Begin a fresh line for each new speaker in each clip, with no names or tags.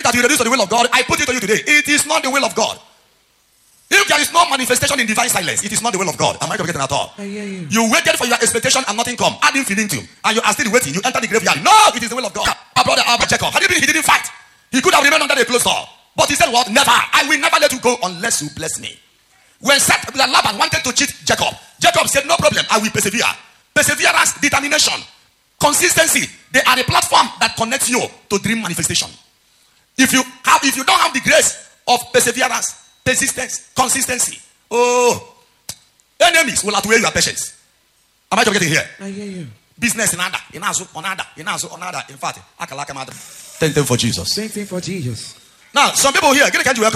that you reduce to the will of God, I put it to you today. It is not the will of God. If there is no manifestation in divine silence, it is not the will of God. Am I communicating at all? You waited for your expectation and nothing come. Ad infinitum. And you are still waiting. You enter the graveyard. No, it is the will of God. Our brother Jacob, he didn't fight. He could have remained under the closed door. But he said what? Never. I will never let you go unless you bless me. When Laban wanted to cheat Jacob, Jacob said, no problem, I will persevere. Perseverance, determination, consistency, they are the platform that connects you to dream manifestation. If you don't have the grace of perseverance, persistence, consistency, enemies will outweigh your patience. Am I getting here?
I hear you.
Business in other. In fact, same thing for Jesus.
Same thing for Jesus.
Now, some people here,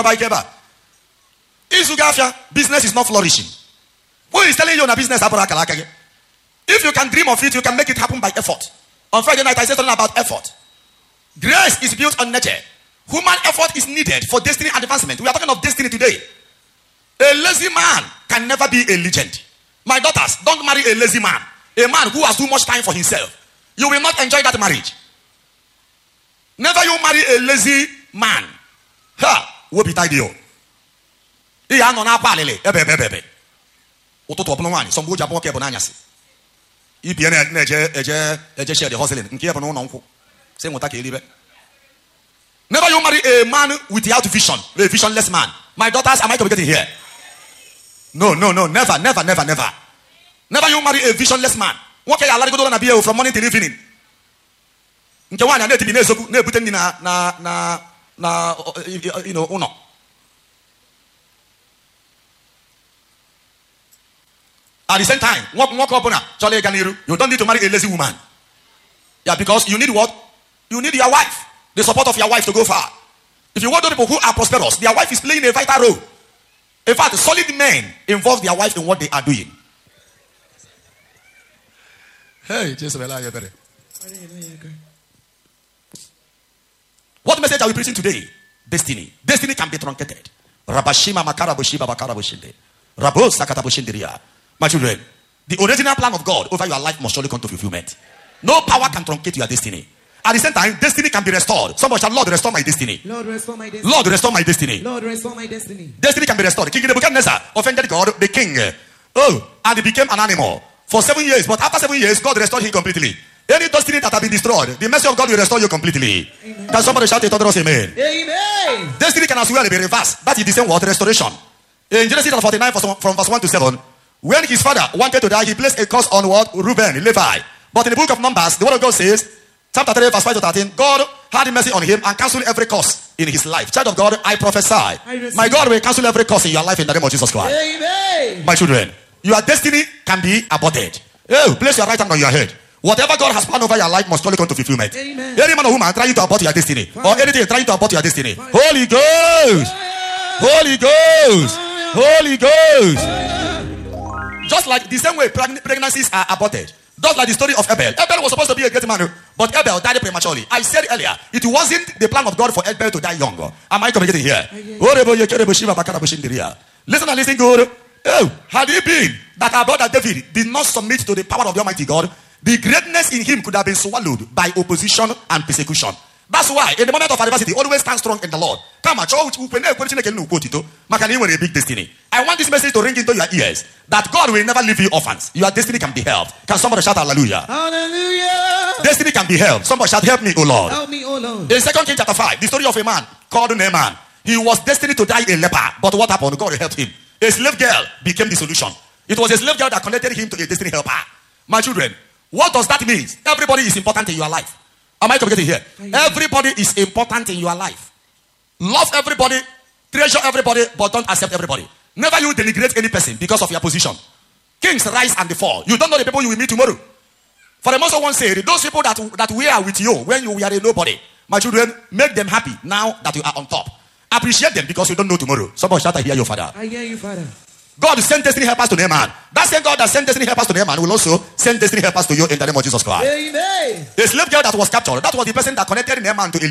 business is not flourishing. Who is telling you na business? If you can dream of it, you can make it happen by effort. On Friday night, I said something about effort. Grace is built on nature. Human effort is needed for destiny advancement. We are talking of destiny today. A lazy man can never be a legend. My daughters, don't marry a lazy man. A man who has too much time for himself. You will not enjoy that marriage. Never you marry a lazy man. Ha! Wo be tidy. Iya no na kwa lele. Ebe. Ototo opuno wani. Some go Japan ke bonanyasi. Ibi na eje share the hustling. Nke e bono nonko. Say wota ke elibe. Never you marry a man without vision. A visionless man. My daughters, am I communicating here? No. Never. Never you marry a visionless man. What can you go to from morning till evening? Nke wanya na tibi na ezoku na ebute ni na you know uno. At the same time, you don't need to marry a lazy woman. Yeah, because you need what? You need your wife. The support of your wife to go far. If you want people who are prosperous, their wife is playing a vital role. In fact, solid men involve their wife in what they are doing. Hey, Jesus, what message are we preaching today? Destiny. Destiny can be truncated. Rabashima makarabushima bakarabushinde. Rabo sakatabushindiria. My children, the original plan of God over your life must surely come to fulfillment. No power can truncate your destiny. At the same time, destiny can be restored. Somebody shall, Lord, restore my destiny.
Lord, restore my destiny.
Lord, restore my destiny.
Lord, restore my destiny.
Destiny can be restored. King Nebuchadnezzar offended God, the king. And he became an animal for 7 years. But after 7 years, God restored him completely. Any destiny that has been destroyed, the mercy of God will restore you completely. Amen. Can somebody shout it under us? Amen.
Amen.
Destiny can as well be reversed. That is the same word, restoration. In Genesis 49, from verse 1 to 7, when his father wanted to die, he placed a curse on what? Reuben, Levi. But in the book of Numbers, the word of God says, chapter 3, verse 5 to 13, God had mercy on him and canceled every curse in his life. Child of God, I prophesy. My God will cancel every curse in your life in the name of Jesus Christ.
Amen.
My children, your destiny can be aborted. Oh, place your right hand on your head. Whatever God has planned over your life must surely come to fulfillment.
Amen.
Any man or woman trying to abort your destiny, or anything trying to abort your destiny, Holy Ghost, Holy Ghost, Holy Ghost. Just like the same way pregnancies are aborted. Just like the story of Abel. Abel was supposed to be a great man, but Abel died prematurely. I said earlier, it wasn't the plan of God for Abel to die younger. Am I communicating here? Listen and listen good. Oh, had it been that our brother David did not submit to the power of the Almighty God, the greatness in him could have been swallowed by opposition and persecution. That's why in the moment of adversity, always stand strong in the Lord. Come on, a big destiny. I want this message to ring into your ears that God will never leave you orphans. Your destiny can be helped. Can somebody shout hallelujah?
Hallelujah.
Destiny can be helped. Somebody shout, help me, O Lord.
Help me, O Lord.
In 2 Kings chapter 5, the story of a man called Naaman. He was destined to die a leper, but what happened? God helped him. A slave girl became the solution. It was a slave girl that connected him to a destiny helper. My children, what does that mean? Everybody is important in your life. Am I communicating here? Everybody is important in your life. Love everybody, treasure everybody, but don't accept everybody. Never you denigrate any person because of your position. Kings rise and they fall. You don't know the people you will meet tomorrow. For the most of one say, those people that were with you when you were a nobody, my children, make them happy now that you are on top. Appreciate them because you don't know tomorrow. Somebody shout, I hear you, Father.
I hear you, Father.
God sent destiny helpers to Naaman. That same God that sent destiny helpers to Naaman will also send destiny helpers to you in the name of Jesus Christ.
Amen.
A slave girl that was captured, that was the person that connected Naaman to